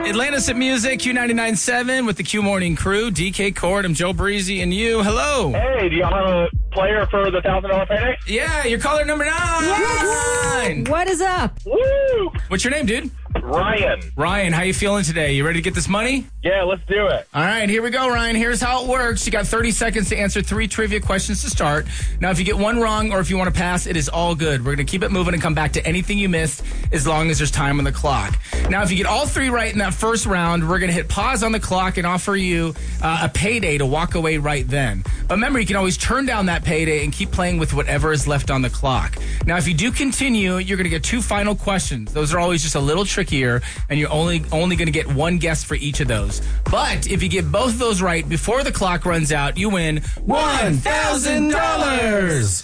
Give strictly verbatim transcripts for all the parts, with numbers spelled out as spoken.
Atlantis at Music, Q ninety-nine point seven with the Q Morning Crew. D K Cord, I'm Joe Breezy, and you. Hello. Hey, do y'all have a player for the one thousand dollars payday? Yeah, you're caller number nine. Yes! What is up? Woo! What's your name, dude? Ryan. Ryan, how you feeling today? You ready to get this money? Yeah, let's do it. All right, here we go, Ryan. Here's how it works. You got thirty seconds to answer three trivia questions to start. Now, if you get one wrong or if you want to pass, it is all good. We're going to keep it moving and come back to anything you missed as long as there's time on the clock. Now, if you get all three right in that first round, we're going to hit pause on the clock and offer you uh, a payday to walk away right then. But remember, you can always turn down that payday and keep playing with whatever is left on the clock. Now, if you do continue, you're going to get two final questions. Those are always just a little trickier, and you're only only going to get one guess for each of those. But if you get both of those right before the clock runs out, you win one thousand dollars.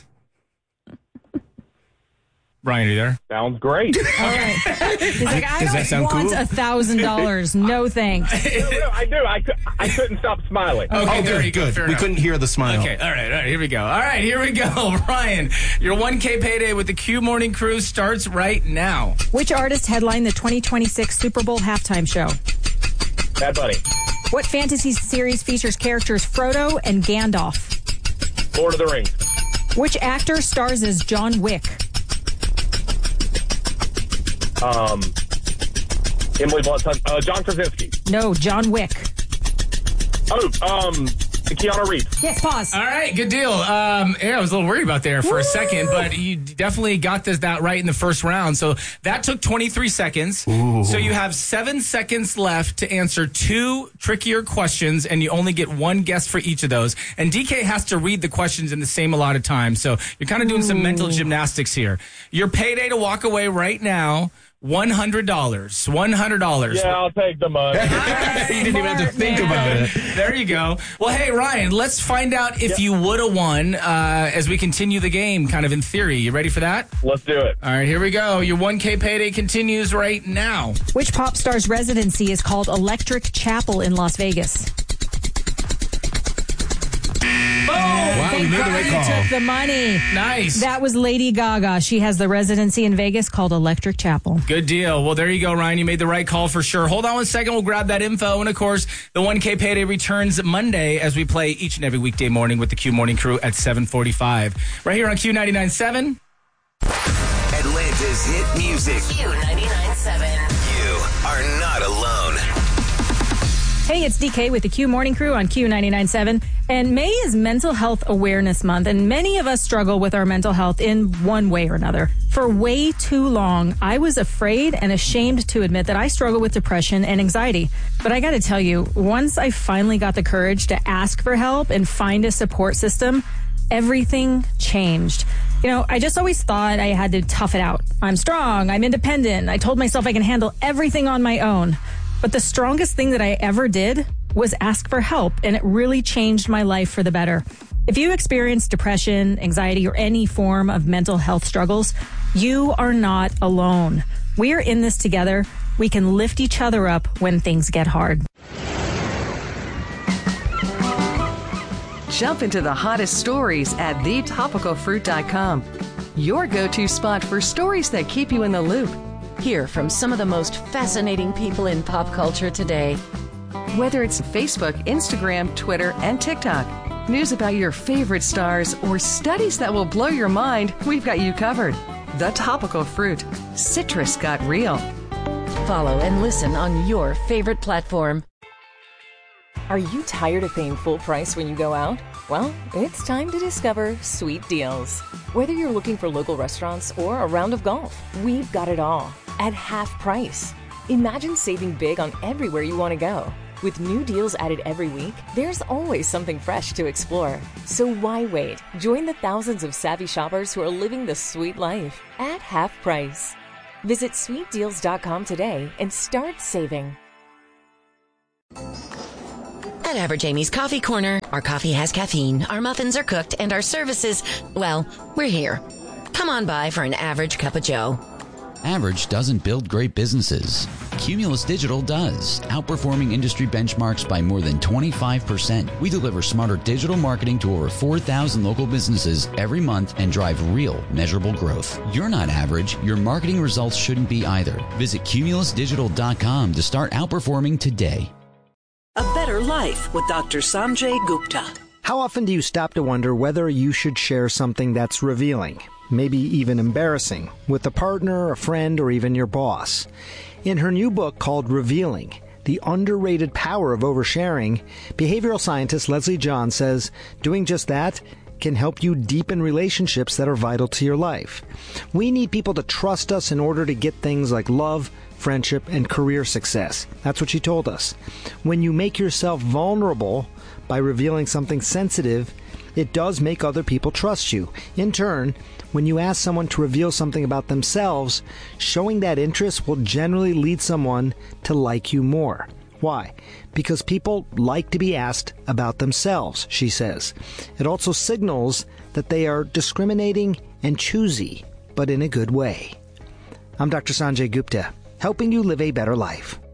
Ryan, are you there? Sounds great. All right. He's like, I Does don't that sound want cool? a thousand dollars. No thanks. no, no, I do. I, cou- I couldn't stop smiling. Okay, Oh, there good, you go. good. Fair We enough. couldn't hear the smile. Okay, all right, all right, here we go. All right, here we go. Ryan, your one K payday with the Q Morning Crew starts right now. Which artist headlined the twenty twenty-six Super Bowl halftime show? Bad Bunny. What fantasy series features characters Frodo and Gandalf? Lord of the Rings. Which actor stars as John Wick? Um, Emily Blunt. Uh, John Krasinski. No, John Wick. Oh, um, Keanu Reeves. Yes, pause. All right, good deal. Um, yeah, I was a little worried about there for Woo! a second, but you definitely got this that right in the first round. So that took twenty-three seconds. Ooh. So you have seven seconds left to answer two trickier questions, and you only get one guess for each of those. And D K has to read the questions in the same allotted time. So you're kind of doing some mental gymnastics here. Your payday to walk away right now, one hundred dollars. one hundred dollars. Yeah, I'll take the money. You didn't even have to think about it. There you go. Well, hey, Ryan, let's find out if Yep. you would have won uh, as we continue the game, kind of in theory. You ready for that? Let's do it. All right, here we go. Your one K payday continues right now. Which pop star's residency is called Electric Chapel in Las Vegas? Wow, we Thank made the God right you call. took the money. Nice. That was Lady Gaga. She has the residency in Vegas called Electric Chapel. Good deal. Well, there you go, Ryan. You made the right call for sure. Hold on one second. We'll grab that info. And, of course, the one K payday returns Monday as we play each and every weekday morning with the Q Morning Crew at seven forty-five. Right here on Q ninety-nine point seven. Atlanta's hit music. Q ninety-nine point seven. You are not alone. Hey, it's D K with the Q Morning Crew on Q ninety-nine point seven. And May is Mental Health Awareness Month, and many of us struggle with our mental health in one way or another. For way too long, I was afraid and ashamed to admit that I struggle with depression and anxiety. But I got to tell you, once I finally got the courage to ask for help and find a support system, everything changed. You know, I just always thought I had to tough it out. I'm strong. I'm independent. I told myself I can handle everything on my own. But the strongest thing that I ever did was ask for help, and it really changed my life for the better. If you experience depression, anxiety, or any form of mental health struggles, you are not alone. We are in this together. We can lift each other up when things get hard. Jump into the hottest stories at the topical fruit dot com. Your go-to spot for stories that keep you in the loop. Hear from some of the most fascinating people in pop culture today. Whether it's Facebook, Instagram, Twitter, and TikTok, news about your favorite stars, or studies that will blow your mind, we've got you covered. The Topical Fruit. Citrus got real. Follow and listen on your favorite platform. Are you tired of paying full price when you go out? Well, it's time to discover Sweet Deals. Whether you're looking for local restaurants or a round of golf, we've got it all at half price. Imagine saving big on everywhere you want to go. With new deals added every week, there's always something fresh to explore. So why wait? Join the thousands of savvy shoppers who are living the sweet life at half price. Visit sweet deals dot com today and start saving. At Average Amy's Coffee Corner, our coffee has caffeine, our muffins are cooked, and our services, well, we're here. Come on by for an average cup of joe. Average doesn't build great businesses. Cumulus Digital does, outperforming industry benchmarks by more than twenty-five percent. We deliver smarter digital marketing to over four thousand local businesses every month and drive real, measurable growth. You're not average. Your marketing results shouldn't be either. Visit cumulus digital dot com to start outperforming today. A Better Life with Doctor Sanjay Gupta. How often do you stop to wonder whether you should share something that's revealing, maybe even embarrassing, with a partner, a friend, or even your boss? In her new book called Revealing, The Underrated Power of Oversharing, behavioral scientist Leslie John says doing just that can help you deepen relationships that are vital to your life. We need people to trust us in order to get things like love, friendship, and career success. That's what she told us. When you make yourself vulnerable by revealing something sensitive, it does make other people trust you. In turn, when you ask someone to reveal something about themselves, showing that interest will generally lead someone to like you more. Why? Because people like to be asked about themselves, she says. It also signals that they are discriminating and choosy, but in a good way. I'm Doctor Sanjay Gupta, helping you live a better life.